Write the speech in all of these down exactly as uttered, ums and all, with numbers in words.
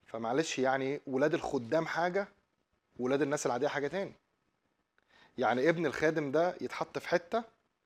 فمعلش يعني ولاد الخدام حاجه، ولاد الناس العاديه حاجه تاني. يعني ابن الخادم ده يتحط في حته،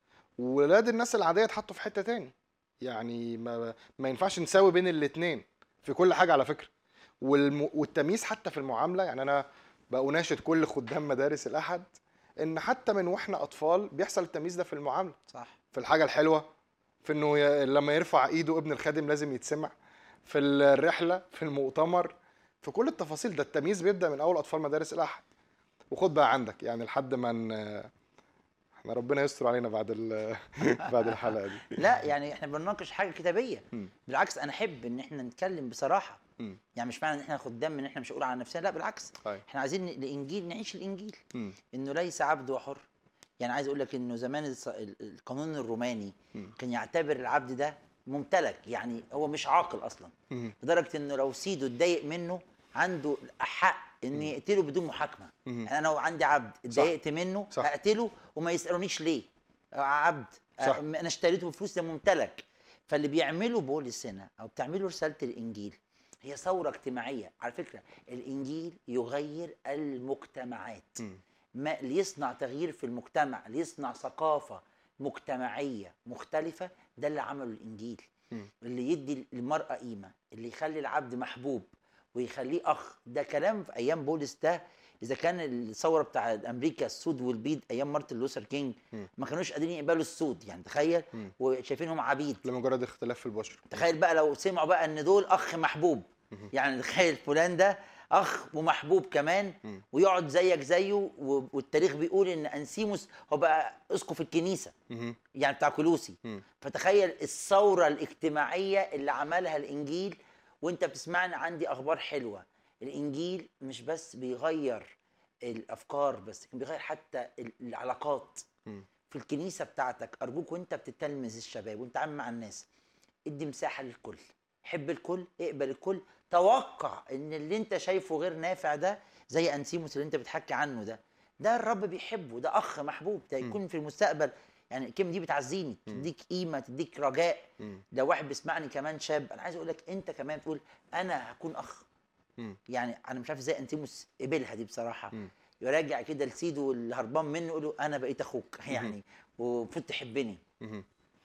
وولاد الناس العاديه يتحطوا في حته تاني. يعني ما ما ينفعش نساوي بين الاتنين في كل حاجه على فكره. والم... والتمييز حتى في المعامله. يعني انا بأناشد كل خدام مدارس الاحد ان حتى من واحنا اطفال بيحصل التمييز ده في المعامله، صح. في الحاجه الحلوه، في انه ي... لما يرفع ايده ابن الخادم لازم يتسمع، في الرحله، في المؤتمر، في كل التفاصيل. ده التمييز بيبدأ من اول اطفال مدارس الاحد. وخد بقى عندك يعني لحد ما ن- احنا ربنا يستر علينا بعد ال... بعد الحلقه دي. لا يعني احنا بنناقش حاجه كتابيه، مم. بالعكس انا احب ان احنا نتكلم بصراحه. مم. يعني مش معنى ان احنا خدام ان احنا مش هنقول على نفسنا، لا بالعكس، طيب. احنا عايزين الانجيل، نعيش الانجيل، مم. انه ليس عبد وحر. يعني عايز اقول لك انه زمان الص- ال- القانون الروماني مم. كان يعتبر العبد ده ممتلك، يعني هو مش عاقل اصلا، مم. لدرجه انه لو سيده اتضايق منه عنده حق ان مم. يقتله بدون محاكمه. مم. يعني انا لو عندي عبد صح. اتضايقت منه صح. هقتله وما يسالونيش ليه. عبد، صح. انا اشتريته بفلوس، ده ممتلك. فاللي بيعمله بولس هنا او بتعمله رساله الانجيل هي ثوره اجتماعيه. على فكره الانجيل يغير المجتمعات، مم. ما ليصنع تغيير في المجتمع، ليصنع ثقافه مجتمعيه مختلفه. ده اللي عمله الانجيل، مم. اللي يدي للمراه قيمه، اللي يخلي العبد محبوب ويخليه اخ. ده كلام في ايام بولس ده. اذا كان الثوره بتاع امريكا السود والبيض ايام مارتن لوثر كينج مم. ما كانوش قادرين يقبلوا السود، يعني تخيل، مم. وشايفينهم عبيد. لمجرد اختلاف في البشر. تخيل بقى لو سمعوا بقى ان دول اخ محبوب، مم. يعني تخيل فلان ده اخ ومحبوب كمان، مم. ويقعد زيك زيه. و- والتاريخ بيقول ان انسيموس هو بقى اسقف الكنيسه، مم. يعني بتاع كلوسي. مم. فتخيل الثوره الاجتماعيه اللي عملها الانجيل. وانت بتسمعني عندي اخبار حلوه. الانجيل مش بس بيغير الافكار بس، كان بيغير حتى ال- العلاقات مم. في الكنيسه بتاعتك. ارجوك وانت بتتلمذ الشباب وانت عامل مع الناس، ادي مساحه للكل، حب الكل، اقبل الكل. توقع ان اللي انت شايفه غير نافع ده، زي انسيموس اللي انت بتحكي عنه ده، ده الرب بيحبه، ده اخ محبوب، ده مم. يكون في المستقبل. يعني الكلمه دي بتعزيني، مم. تديك قيمه، تديك رجاء. مم. لو واحد بيسمعني كمان شاب، انا عايز اقول لك انت كمان تقول انا هكون اخ. مم. يعني انا مش عارف ازاي انتيموس قبلها دي بصراحه. مم. يراجع كده لسيده واللي هربان منه يقول له انا بقيت اخوك مم. يعني، ومفروض تحبني. مم.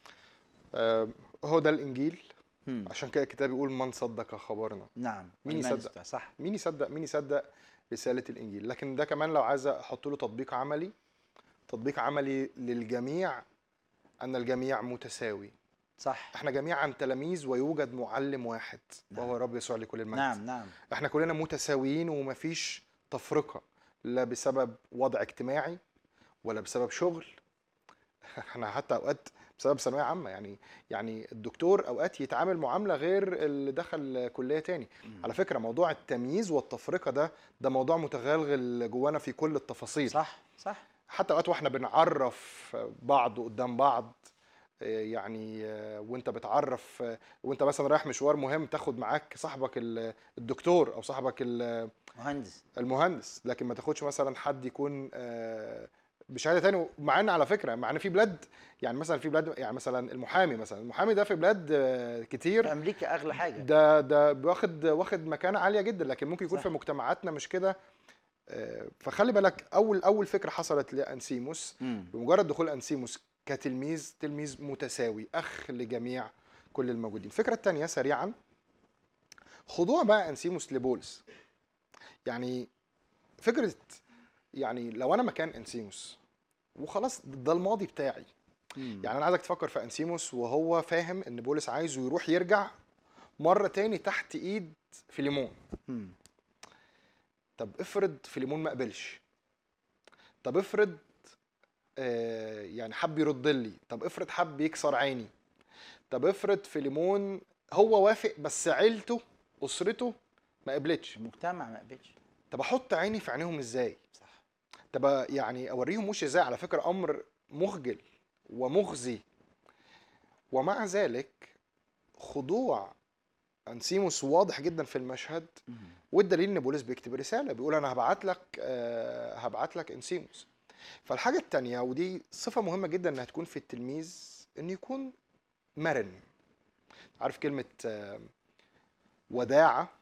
آه، هو ده الانجيل. هم. عشان كده الكتاب يقول من صدق خبرنا. نعم، مين والإيمان يصدق؟ يستطيع. صح. مين يصدق؟ مين يصدق رسالة الانجيل؟ لكن ده كمان لو عايز احط له تطبيق عملي، تطبيق عملي للجميع، ان الجميع متساوي. صح. احنا جميعا تلاميذ ويوجد معلم واحد وهو نعم. الرب يسوع لكل المجد. نعم. نعم. احنا كلنا متساويين ومفيش تفرقة، لا بسبب وضع اجتماعي ولا بسبب شغل. احنا حتى اوقات بسبب ثانويه عامه. يعني يعني الدكتور اوقات يتعامل معامله غير اللي دخل كليه تاني. مم. على فكره موضوع التمييز والتفرقه ده ده موضوع متغلغل جوانا في كل التفاصيل. صح. صح. حتى اوقات واحنا بنعرف بعض قدام بعض. آه، يعني آه، وانت بتعرف، آه، وانت مثلا رايح مشوار مهم تاخد معاك صاحبك ال- الدكتور او صاحبك ال- مهندس. المهندس، لكن ما تاخدش مثلا حد يكون آه، بشهاده تاني. مع ان على فكره، مع ان في بلاد، يعني مثلا في بلاد، يعني مثلا المحامي مثلا المحامي ده في بلاد آه، في كتير امريكا اغلى حاجه. ده ده واخد واخد مكانه عاليه جدا، لكن ممكن يكون في صح. مجتمعاتنا مش كده. آه، فخلي بالك، اول اول فكره حصلت لانسيموس امم. بمجرد دخول انسيموس كتلميذ، تلميذ متساوي، اخ لجميع كل الموجودين. الفكره الثانيه سريعا، خضوع بقى انسيموس لبولس. يعني فكره، يعني لو انا مكان انسيموس وخلاص ده الماضي بتاعي. امم. يعني انا عايزك تفكر في انسيموس وهو فاهم ان بولس عايزه يروح يرجع مره تاني تحت ايد فيليمون. امم. طب افرض فيليمون ما قبلش؟ طب افرض آه يعني حب يرد لي؟ طب افرض حب يكسر عيني؟ طب افرض فيليمون هو وافق بس عيلته، اسرته ما قبلتش؟ المجتمع ما قبلش. طب احط عيني في عينيهم ازاي؟ صح. طب يعني اوريهم وش ازاي؟ على فكره امر مخجل ومخزي. ومع ذلك خضوع انسيموس واضح جدا في المشهد. امم. والدليل ان بولس بيكتب رساله بيقول انا هبعت لك آه هبعت لك انسيموس. فالحاجه الثانيه، ودي صفه مهمه جدا انها تكون في التلميذ، انه يكون مرن. عارف كلمه آه وداعه